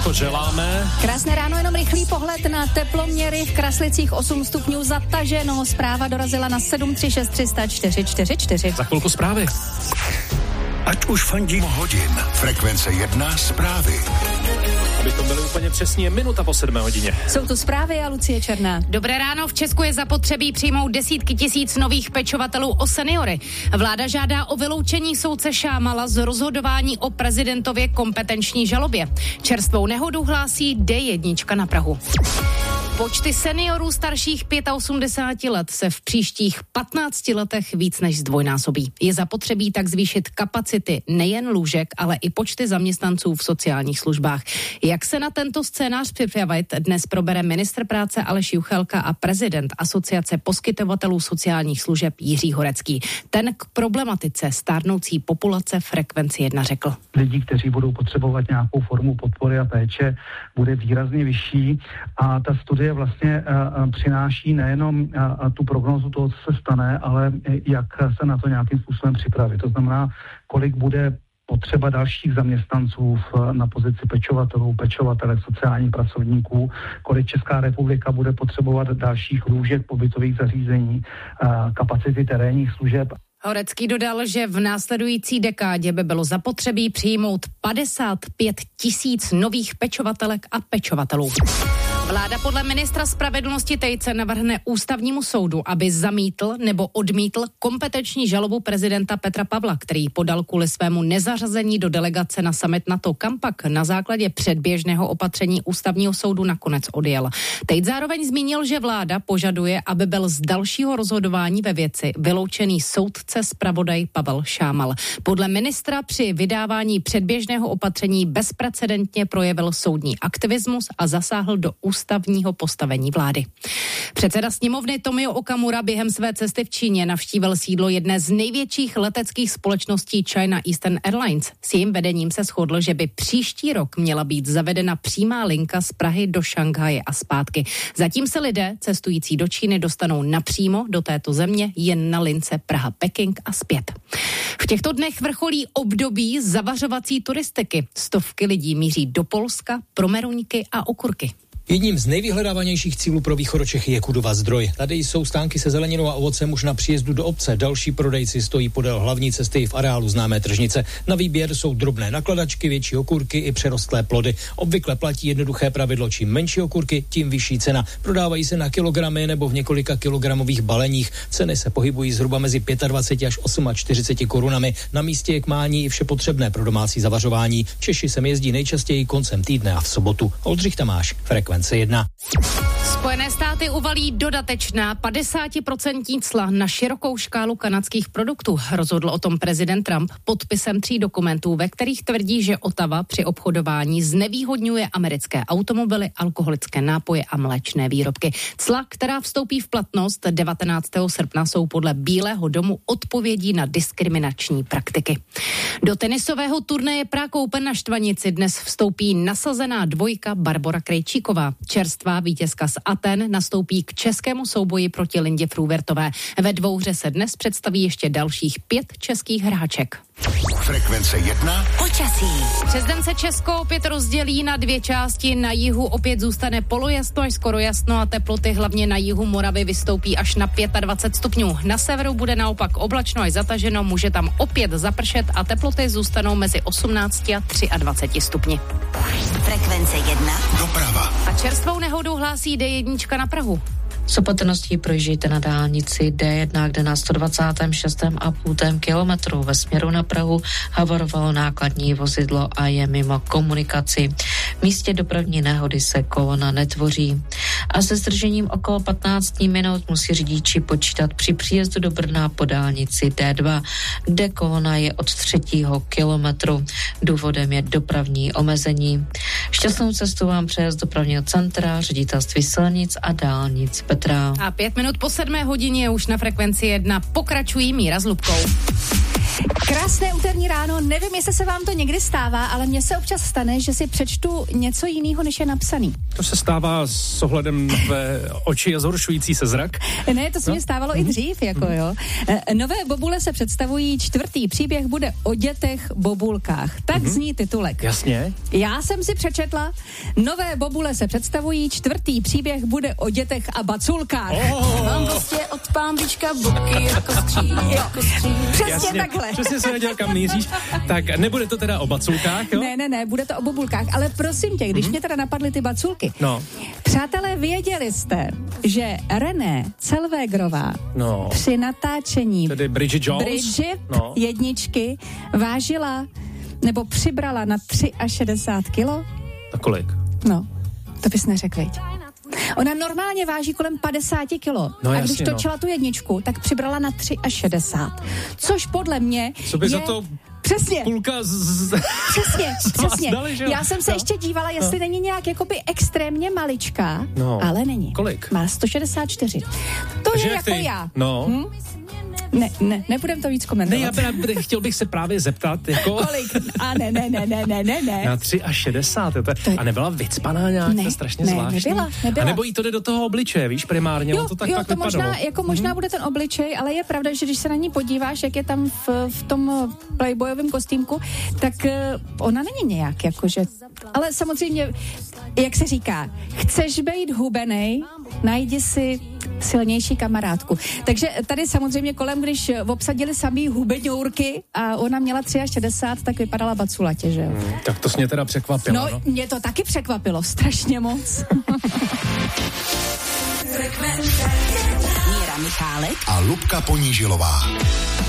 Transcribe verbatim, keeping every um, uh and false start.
želáme. Krásné ráno, jenom rychlý pohled na teploměry. V Kraslicích osm stupňů zataženo. Zpráva dorazila na sedm tři šest tři nula čtyři čtyři čtyři. Za chvilku zprávy. Ať už fandí hodin. Frekvence jedna zprávy. Abychom byli úplně přesně minuta po sedmé hodině. Jsou to zprávy a Lucie Černá. Dobré ráno, v Česku je zapotřebí přijmout desítky tisíc nových pečovatelů o seniory. Vláda žádá o vyloučení soudce Šámala z rozhodování o prezidentově kompetenční žalobě. Čerstvou nehodu hlásí D jedna na Prahu. Počty seniorů starších osmdesáti pěti let se v příštích patnácti letech víc než zdvojnásobí. Je zapotřebí tak zvýšit kapacity nejen lůžek, ale i počty zaměstnanců v sociálních službách. Jak se na tento scénář připravit, dnes probere ministr práce Aleš Juchelka a prezident Asociace poskytovatelů sociálních služeb Jiří Horecký. Ten k problematice stárnoucí populace Frekvenci jedna řekl. Lidí, kteří budou potřebovat nějakou formu podpory a péče, bude výrazně vyšší a ta studie vlastně uh, přináší nejenom uh, tu prognózu toho, co se stane, ale jak se na to nějakým způsobem připravit. To znamená, kolik bude potřeba dalších zaměstnanců v, na pozici pečovatelů, pečovatelek, sociálních pracovníků, kolik Česká republika bude potřebovat dalších lůžek, pobytových zařízení, uh, kapacity terénních služeb. Horecký dodal, že v následující dekádě by bylo zapotřebí přijmout padesát pět tisíc nových pečovatelek a pečovatelů. Vláda podle ministra spravedlnosti Tejce navrhne ústavnímu soudu, aby zamítl nebo odmítl kompetenční žalobu prezidenta Petra Pavla, který podal kvůli svému nezařazení do delegace na summit NATO, kam pak na základě předběžného opatření ústavního soudu nakonec odjel. Tejc zároveň zmínil, že vláda požaduje, aby byl z dalšího rozhodování ve věci vyloučený soudce zpravodaj Pavel Šámal. Podle ministra při vydávání předběžného opatření bezprecedentně projevil soudní aktivismus a zasáhl do ústavního postavení vlády. Předseda sněmovny Tomio Okamura během své cesty v Číně navštívil sídlo jedné z největších leteckých společností China Eastern Airlines. S jejím vedením se shodl, že by příští rok měla být zavedena přímá linka z Prahy do Šanghaje a zpátky. Zatím se lidé cestující do Číny dostanou napřímo do této země jen na lince Praha-Peking a zpět. V těchto dnech vrcholí období zavařovací turistiky. Stovky lidí míří do Polska pro meruňky a okurky. Jedním z nejvyhledávanějších cílů pro Východočechy je Kudova Zdroj. Tady jsou stánky se zeleninou a ovocem už na příjezdu do obce. Další prodejci stojí podél hlavní cesty v areálu známé tržnice. Na výběr jsou drobné nakladačky, větší okurky i přerostlé plody. Obvykle platí jednoduché pravidlo, čím menší okurky, tím vyšší cena. Prodávají se na kilogramy nebo v několika kilogramových baleních. Ceny se pohybují zhruba mezi dvaceti pěti až čtyřiceti osmi korunami. Na místě je k mání i vše potřebné pro domácí zavařování. Češi sem jezdí nejčastěji koncem týdne a v sobotu. Oldřich Tamáš, Frekvence jedna. Spojené státy uvalí dodatečná padesátiprocentní cla na širokou škálu kanadských produktů. Rozhodl o tom prezident Trump podpisem tří dokumentů, ve kterých tvrdí, že Ottawa při obchodování znevýhodňuje americké automobily, alkoholické nápoje a mléčné výrobky. Cla, která vstoupí v platnost devatenáctého srpna, jsou podle Bílého domu odpovědí na diskriminační praktiky. Do tenisového turnaje Prague Open na Štvanici dnes vstoupí nasazená dvojka Barbora Krejčíková. Čerstvá vítězka z Aten nastoupí k českému souboji proti Lindě Fruvertové. Ve dvouhře se dnes představí ještě dalších pět českých hráček. Frekvence jedna. Počasí. Přes den se Česko opět rozdělí na dvě části. Na jihu opět zůstane polojasno až skoro jasno a teploty hlavně na jihu Moravy vystoupí až na dvacet pět stupňů. Na severu bude naopak oblačno až zataženo, může tam opět zapršet a teploty zůstanou mezi osmnácti a dvaceti třemi stupni. Frekvence jedna. Doprava. A čerstvou nehodu hlásí D jedna na Prahu. S opatrností projíždějte na dálnici D jedna, kde na sto dvacátém šestém a půl kilometru ve směru na Prahu havarovalo nákladní vozidlo a je mimo komunikaci. V místě dopravní nehody se kolona netvoří. A se zdržením okolo patnáct minut musí řidiči počítat při příjezdu do Brna po dálnici D dva, kde kolona je od třetího kilometru. Důvodem je dopravní omezení. Šťastnou cestu vám přeje z dopravního centra, ředitelství silnic a dálnic Petra. A pět minut po sedmé hodině už na Frekvenci jedna pokračují Míra s Lubkou. Krásné úterní ráno, nevím, jestli se vám to někdy stává, ale mně se občas stane, že si přečtu něco jiného, než je napsaný. To se stává s ohledem na tvé oči a zhoršující se zrak? Ne, to se no? mi stávalo mm-hmm. i dřív, jako mm-hmm. jo. Nové bobule se představují, čtvrtý příběh bude o dětech bobulkách. Tak mm-hmm. zní titulek. Jasně. Já jsem si přečetla, nové bobule se představují, čtvrtý příběh bude o dětech a baculkách. Oh. Mám prostě od pámbička boky jako skří, jako skří. Přesně Jasně, takhle. Přesně jsem věděl, kam míříš. Tak nebude to teda o baculkách, jo? Ne, ne, ne, bude to o bobulkách, ale prosím tě, když mm-hmm. mě teda napadly ty baculky. No. Přátelé, věděli jste, že René Zellwegerová no. při natáčení Tedy Bridget Jones? Bridget no. jedničky vážila nebo přibrala na šedesát tři kilo? A kolik? No, to bys neřekl, viď? Ona normálně váží kolem padesát kilo. No, a jasně, když točila no. tu jedničku, tak přibrala na šedesát tři. Což podle mě Co by je... za to Přesně. půlka z... Přesně, přesně. Dali, Já jsem se no. ještě dívala, jestli no. není nějak jakoby extrémně maličká, no. ale není. Kolik? Má sto šedesát čtyři. To Takže je jako ty? já. No. Hm? Ne, ne, nebudem to víc komentovat. Ne, já bych, chtěl bych se právě zeptat, jako... Kolik? A ne, ne, ne, ne, ne, ne, ne. Na šedesát tři, to je, a nebyla vycpaná nějak, ne, to je strašně ne, zvláštní. nebyla, nebyla. A nebo jí to jde do toho obličeje, víš, primárně, jo, to tak jo, pak to vypadalo. možná, jako možná mm-hmm. bude ten obličej, ale je pravda, že když se na ní podíváš, jak je tam v, v tom playboyovém kostýmku, tak uh, ona není nějak, jakože... Ale samozřejmě, jak se říká, chceš být hubenej, najdi si silnější kamarádku. Takže tady samozřejmě kolem, když obsadili samý hubeňourky a ona měla šedesát tři, tak vypadala baculatě, že jo? Hmm, tak to mě teda překvapilo, no. No, mě to taky překvapilo, strašně moc. Míra Michálek a Lubka Ponížilová.